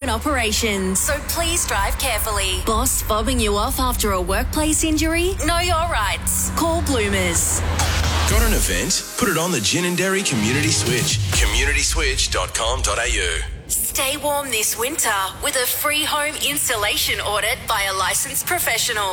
operations, so please drive carefully. Boss fobbing you off after a workplace injury? Know your rights. Call Bloomers. Got an event? Put it on the Gin and Dairy Community Switch. communityswitch.com.au. Stay warm this winter with a free home installation audit by a licensed professional.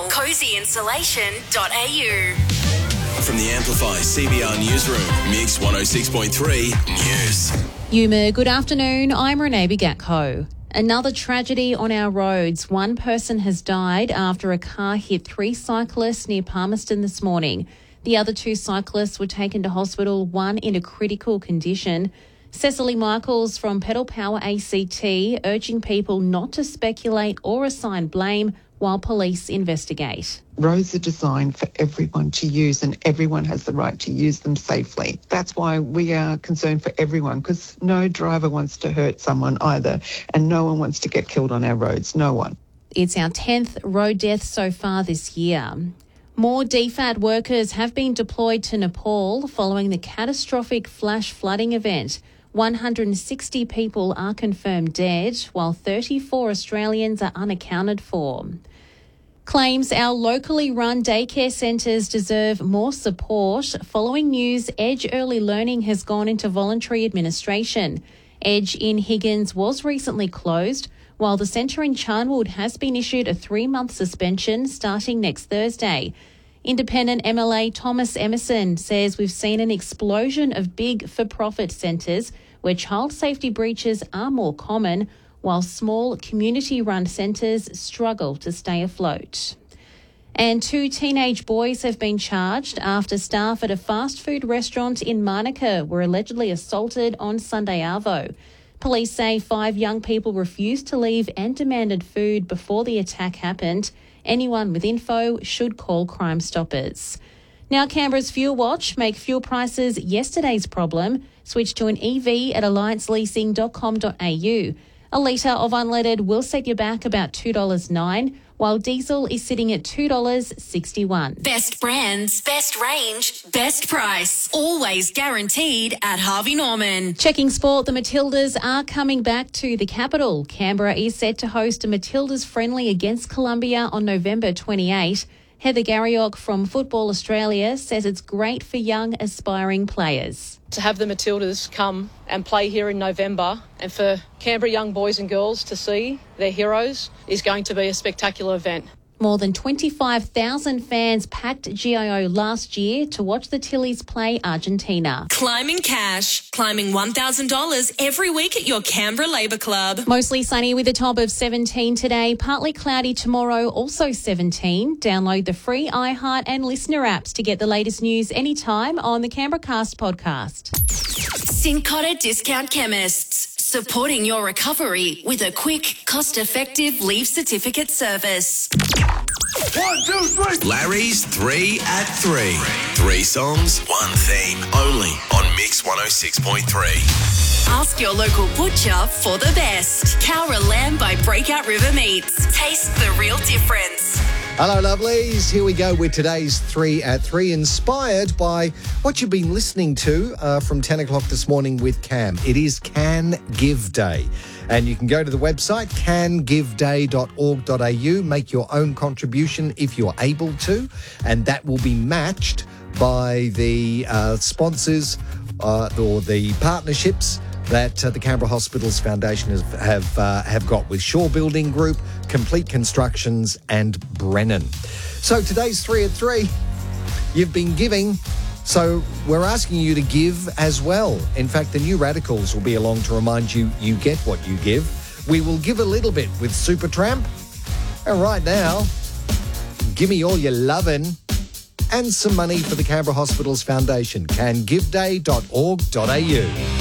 cozyinsulation.au. From the Amplify CBR Newsroom, Mix 106.3 News. Yuma, good afternoon. I'm Renee Bigatko. Another tragedy on our roads. One person has died after a car hit 3 cyclists near Palmerston this morning. The other 2 cyclists were taken to hospital, one in a critical condition. Cecily Michaels from Pedal Power ACT urging people not to speculate or assign blame while police investigate. Roads are designed for everyone to use and everyone has the right to use them safely. That's why we are concerned for everyone, because no driver wants to hurt someone either, and no one wants to get killed on our roads, no one. It's our 10th road death so far this year. More DFAT workers have been deployed to Nepal following the catastrophic flash flooding event. 160 people are confirmed dead, while 34 Australians are unaccounted for. Claims our locally run daycare centres deserve more support following news Edge Early Learning has gone into voluntary administration. Edge in Higgins was recently closed, while the centre in Charnwood has been issued a 3-month suspension starting next Thursday. Independent MLA Thomas Emerson says we've seen an explosion of big for-profit centres where child safety breaches are more common, while small community-run centres struggle to stay afloat. And 2 teenage boys have been charged after staff at a fast food restaurant in Manuka were allegedly assaulted on Sunday arvo. Police say 5 young people refused to leave and demanded food before the attack happened. Anyone with info should call Crime Stoppers. Now Canberra's Fuel Watch make fuel prices yesterday's problem. Switch to an EV at allianceleasing.com.au. A litre of unleaded will set you back about $2.09, while diesel is sitting at $2.61. Best brands, best range, best price. Always guaranteed at Harvey Norman. Checking sport, the Matildas are coming back to the capital. Canberra is set to host a Matildas friendly against Colombia on November 28. Heather Garriock from Football Australia says it's great for young aspiring players. To have the Matildas come and play here in November and for Canberra young boys and girls to see their heroes is going to be a spectacular event. More than 25,000 fans packed GIO last year to watch the Tillies play Argentina. Climbing cash, climbing $1,000 every week at your Canberra Labour Club. Mostly sunny with a top of 17 today, partly cloudy tomorrow, also 17. Download the free iHeart and Listener apps to get the latest news anytime on the Canberra Cast podcast. Cincotta Discount Chemists, supporting your recovery with a quick, cost-effective leave certificate service. 1, 2, 3. Larry's 3 at 3. 3 songs, 1 theme, only on Mix 106.3. Ask your local butcher for the best. Cowra Lamb by Breakout River Meats. Taste the real difference. Hello, lovelies. Here we go with today's 3 at 3, inspired by what you've been listening to from 10 o'clock this morning with Cam. It is Can Give Day. And you can go to the website, cangiveday.org.au, make your own contribution if you're able to, and that will be matched by the sponsors or the partnerships that the Canberra Hospitals Foundation have got with Shaw Building Group, Complete Constructions and Brennan. So today's 3 at 3, you've been giving, so we're asking you to give as well. In fact, the New Radicals will be along to remind you, you get what you give. We will give a little bit with Supertramp. And right now, give me all your lovin' and some money for the Canberra Hospitals Foundation. Cangiveday.org.au.